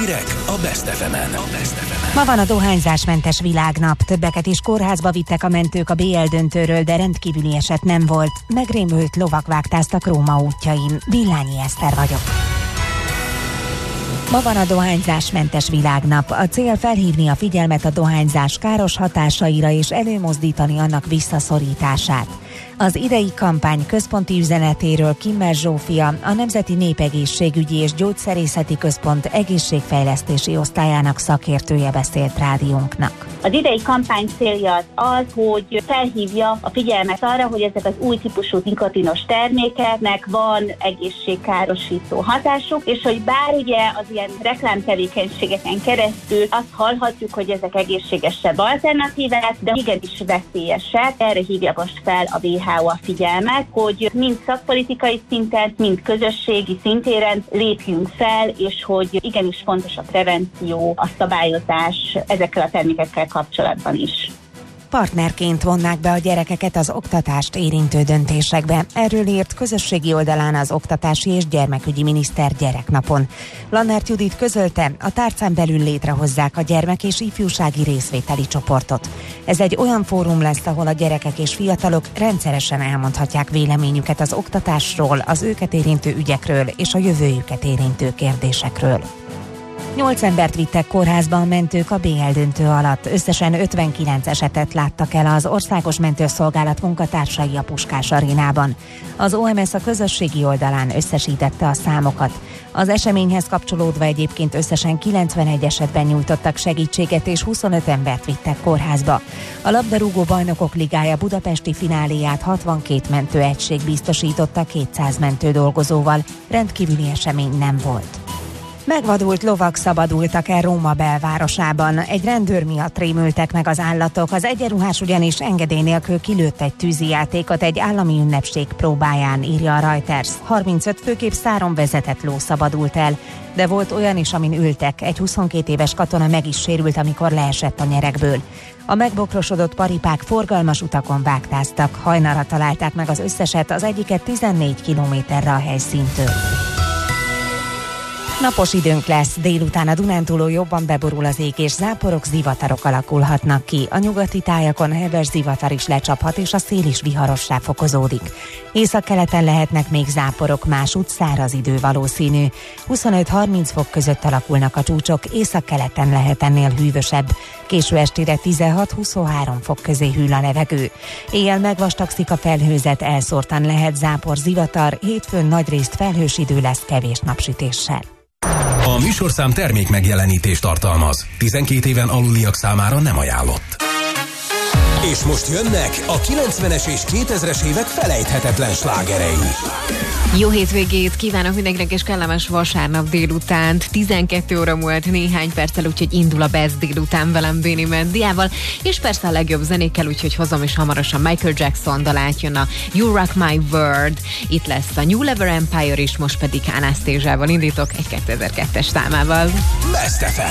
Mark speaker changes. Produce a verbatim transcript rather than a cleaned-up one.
Speaker 1: Hírek a Best ef emen.
Speaker 2: Ma van a dohányzásmentes világnap. Többeket is kórházba vittek a mentők a bé el döntőről, de rendkívüli eset nem volt. Megrémült lovak vágtáztak Róma útjain. Villányi Eszter vagyok. Ma van a dohányzásmentes világnap. A cél felhívni a figyelmet a dohányzás káros hatásaira és előmozdítani annak visszaszorítását. Az idei kampány központi üzenetéről Kimmel Zsófia, a Nemzeti Népegészségügyi és Gyógyszerészeti Központ egészségfejlesztési osztályának szakértője beszélt rádiónknak.
Speaker 3: Az idei kampány célja az az, hogy felhívja a figyelmet arra, hogy ezek az új típusú nikotinos termékeknek van egészségkárosító hatásuk, és hogy bár ugye az ilyen reklámtevékenységeken keresztül azt hallhatjuk, hogy ezek egészségesebb alternatívák, de igenis veszélyesek. Erre hívja most fel a vé há o a figyelmet, hogy mind szakpolitikai szinten, mind közösségi szintéren lépjünk fel, és hogy igenis fontos a prevenció, a szabályozás ezekkel a termékekkel kapcsolatban is.
Speaker 2: Partnerként vonnák be a gyerekeket az oktatást érintő döntésekbe. Erről írt közösségi oldalán az Oktatási és Gyermekügyi Miniszter gyereknapon. Lannert Judit közölte, a tárcán belül létrehozzák a gyermek- és ifjúsági részvételi csoportot. Ez egy olyan fórum lesz, ahol a gyerekek és fiatalok rendszeresen elmondhatják véleményüket az oktatásról, az őket érintő ügyekről és a jövőjüket érintő kérdésekről. Nyolc embert vittek kórházba a mentők a bé el döntő alatt. Összesen ötvenkilenc esetet láttak el az Országos Mentőszolgálat munkatársai a Puskás arénában. Az o em es a közösségi oldalán összesítette a számokat. Az eseményhez kapcsolódva egyébként összesen kilencvenegy esetben nyújtottak segítséget, és huszonöt embert vittek kórházba. A labdarúgó bajnokok ligája budapesti fináléját hatvankét mentőegység biztosította kétszáz mentődolgozóval. Rendkívüli esemény nem volt. Megvadult lovak szabadultak el Róma belvárosában. Egy rendőr miatt rémültek meg az állatok. Az egyenruhás ugyanis engedély nélkül kilőtt egy tűzijátékot egy állami ünnepség próbáján, írja a Reuters. harmincöt főképp száron vezetett ló szabadult el, de volt olyan is, amin ültek. Egy huszonkét éves katona meg is sérült, amikor leesett a nyerekből. A megbokrosodott paripák forgalmas utakon vágtáztak. Hajnalra találták meg az összeset, az egyiket tizennégy kilométerre a helyszíntől. Napos időnk lesz, délután a Dunántúlon jobban beborul az ég, és záporok, zivatarok alakulhatnak ki. A nyugati tájakon heves zivatar is lecsaphat, és a szél is viharossá fokozódik. Északkeleten lehetnek még záporok, másútt száraz idő valószínű. huszonöt-harminc fok között alakulnak a csúcsok, északkeleten lehet ennél hűvösebb. Késő estére tizenhat-huszonhárom fok közé hűl a levegő. Éjjel megvastagszik a felhőzet, elszórtan lehet zápor, zivatar, hétfőn nagyrészt felhős idő lesz kevés napsütéssel.
Speaker 1: A műsorszám termék megjelenítést tartalmaz. tizenkét éven aluliak számára nem ajánlott. És most jönnek a kilencvenes és kétezres évek felejthetetlen slágerei.
Speaker 4: Jó hétvégét kívánok mindenkinek, és kellemes vasárnap délutánt. tizenkét óra múlt néhány perccel, úgyhogy indul a Best délután velem, Béni Mendiával, és persze a legjobb zenékkel, úgyhogy hozom is hamarosan Michael Jackson dalát, jön a You Rock My World, itt lesz a New Level Empire, és most pedig Anastasia-val indítok egy kétezer-kettes számával.
Speaker 1: Best ef em.